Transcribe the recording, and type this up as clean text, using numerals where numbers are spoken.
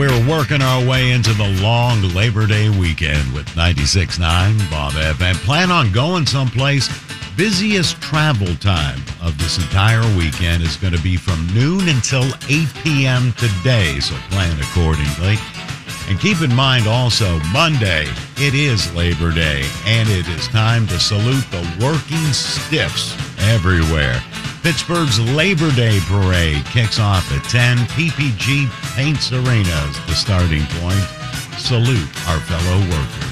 We're working our way into the long Labor Day weekend with 96.9 Bob FM. Plan on going someplace. Busiest travel time of this entire weekend is going to be from noon until 8 p.m. today, so plan accordingly. And keep in mind also, Monday, it is Labor Day, and it is time to salute the working stiffs everywhere. Pittsburgh's Labor Day Parade kicks off at 10. PPG Paints Arena is the starting point. Salute our fellow workers.